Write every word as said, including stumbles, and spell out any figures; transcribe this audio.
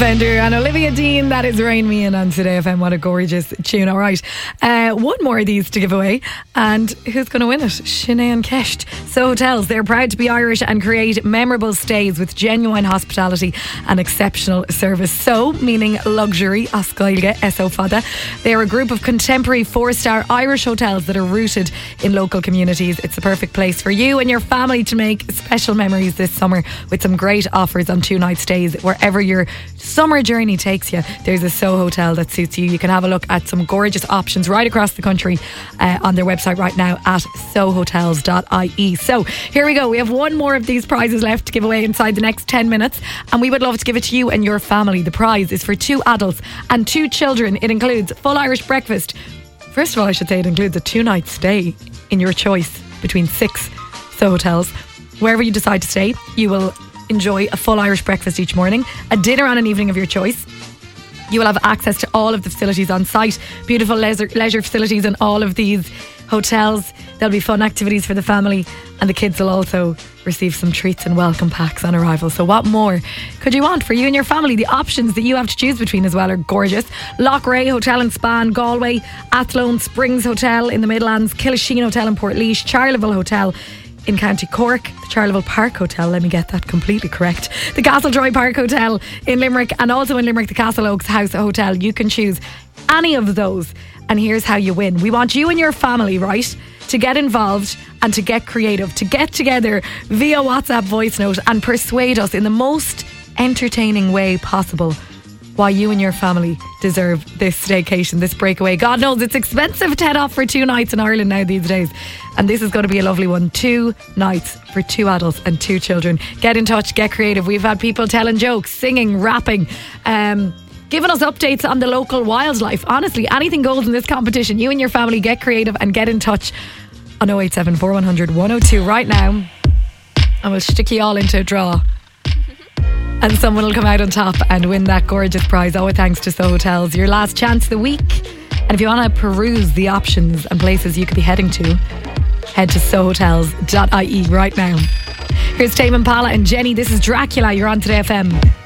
Fender and Olivia Dean. That is Rain Me In on Today F M. What a gorgeous tune. All right, uh, one more of these to give away, and who's going to win it? Sinead and Kesht. So Hotels, they're proud to be Irish and create memorable stays with genuine hospitality and exceptional service. So, meaning luxury, Ascoilge, Eso Fada. They are a group of contemporary four-star Irish hotels that are rooted in local communities. It's the perfect place for you and your family to make special memories this summer with some great offers on two-night stays wherever your summer journey takes you. There's a So Hotel that suits you. You can have a look at some gorgeous options right across the country uh, on their website right now at so hotels dot I E. So here we go. We have one more of these prizes left to give away inside the next ten minutes, and we would love to give it to you and your family. The prize is for two adults and two children. It includes full Irish breakfast. First of all, I should say it includes a two-night stay in your choice between six So Hotels. Wherever you decide to stay, you will enjoy a full Irish breakfast each morning, a dinner and an evening of your choice. You will have access to all of the facilities on site, beautiful leisure, leisure facilities in all of these hotels. There'll be fun activities for the family, and the kids will also receive some treats and welcome packs on arrival. So what more could you want for you and your family? The options that you have to choose between as well are gorgeous. Lochray Hotel and Spa in Galway, Athlone Springs Hotel in the Midlands, Killasheen Hotel in Portlaoise, Charleville Hotel in County Cork, the Charleville Park Hotel, let me get that completely correct, the Castledroy Park Hotel in Limerick, and also in Limerick the Castle Oaks House Hotel. You can choose any of those, and here's how you win. We want you and your family, right, to get involved and to get creative, to get together via WhatsApp voice note and persuade us in the most entertaining way possible why you and your family deserve this staycation, this breakaway. God knows it's expensive to head off for two nights in Ireland now these days, and this is going to be a lovely one. Two nights for two adults and two children. Get in touch, get creative. We've had people telling jokes, singing, rapping, um, giving us updates on the local wildlife. Honestly, anything goes in this competition. You and your family get creative and get in touch on oh eight seven four one hundred one oh two right now, and we'll stick you all into a draw. And someone will come out on top and win that gorgeous prize. All thanks to So Hotels. Your last chance of the week. And if you want to peruse the options and places you could be heading to, head to so hotels dot I E right now. Here's Tame Impala and Jenny. This is Dracula. You're on Today F M.